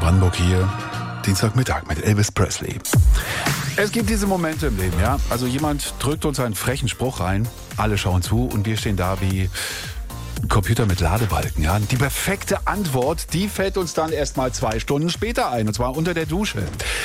Brandenburg hier. Dienstagmittag mit Elvis Presley. Es gibt diese Momente im Leben, ja. Also jemand drückt uns einen frechen Spruch rein, alle schauen zu und wir stehen da wie ein Computer mit Ladebalken, ja. Die perfekte Antwort, die fällt uns dann erst mal 2 Stunden später ein, und zwar unter der Dusche.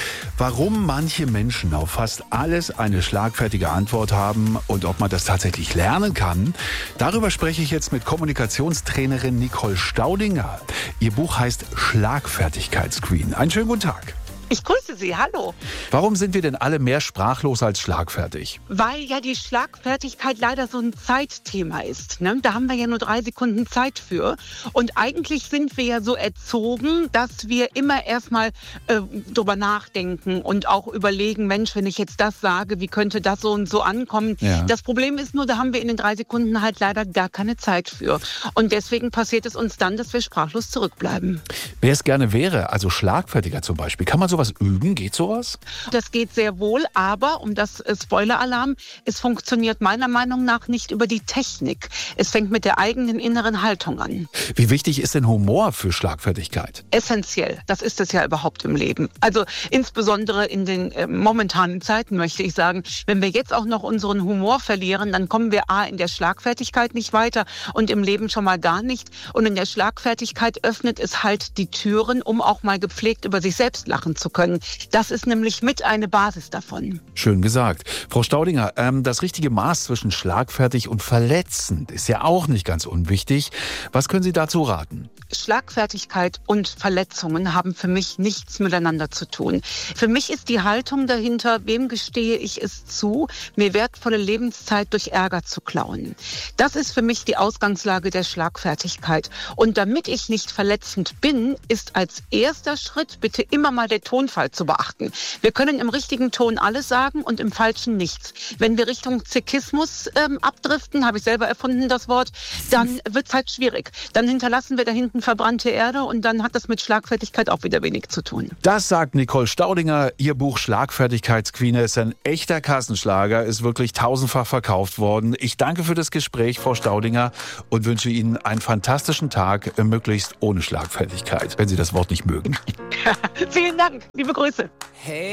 Warum manche Menschen auf fast alles eine schlagfertige Antwort haben und ob man das tatsächlich lernen kann, darüber spreche ich jetzt mit Kommunikationstrainerin Nicole Staudinger. Ihr Buch heißt Schlagfertigkeitsqueen. Einen schönen guten Tag. Ich grüße Sie, hallo. Warum sind wir denn alle mehr sprachlos als schlagfertig? Weil ja die Schlagfertigkeit leider so ein Zeitthema ist. Ne? Da haben wir ja nur 3 Sekunden Zeit für. Und eigentlich sind wir ja so erzogen, dass wir immer erstmal drüber nachdenken und auch überlegen, Mensch, wenn ich jetzt das sage, wie könnte das so und so ankommen? Ja. Das Problem ist nur, da haben wir in den 3 Sekunden halt leider gar keine Zeit für. Und deswegen passiert es uns dann, dass wir sprachlos zurückbleiben. Wer es gerne wäre, also schlagfertiger zum Beispiel, kann man sowas üben? Geht sowas? Das geht sehr wohl, aber, um das Spoiler-Alarm, es funktioniert meiner Meinung nach nicht über die Technik. Es fängt mit der eigenen inneren Haltung an. Wie wichtig ist denn Humor für Schlagfertigkeit? Essentiell. Das ist es ja überhaupt im Leben. Also insbesondere in den momentanen Zeiten möchte ich sagen, wenn wir jetzt auch noch unseren Humor verlieren, dann kommen wir in der Schlagfertigkeit nicht weiter und im Leben schon mal gar nicht. Und in der Schlagfertigkeit öffnet es halt die Türen, um auch mal gepflegt über sich selbst lachen zu können. Das ist nämlich mit eine Basis davon. Schön gesagt. Frau Staudinger, das richtige Maß zwischen schlagfertig und verletzend ist ja auch nicht ganz unwichtig. Was können Sie dazu raten? Schlagfertigkeit und Verletzungen haben für mich nichts miteinander zu tun. Für mich ist die Haltung dahinter, wem gestehe ich es zu, mir wertvolle Lebenszeit durch Ärger zu klauen. Das ist für mich die Ausgangslage der Schlagfertigkeit. Und damit ich nicht verletzend bin, ist als erster Schritt bitte immer mal der Tonfall zu beachten. Wir können im richtigen Ton alles sagen und im falschen nichts. Wenn wir Richtung Zekismus abdriften, habe ich selber erfunden das Wort, dann wird es halt schwierig. Dann hinterlassen wir da hinten verbrannte Erde und dann hat das mit Schlagfertigkeit auch wieder wenig zu tun. Das sagt Nicole Staudinger. Ihr Buch Schlagfertigkeitsqueen ist ein echter Kassenschlager, ist wirklich 1000-fach verkauft worden. Ich danke für das Gespräch, Frau Staudinger, und wünsche Ihnen einen fantastischen Tag, möglichst ohne Schlagfertigkeit, wenn Sie das Wort nicht mögen. Vielen Dank, liebe Grüße. Hey.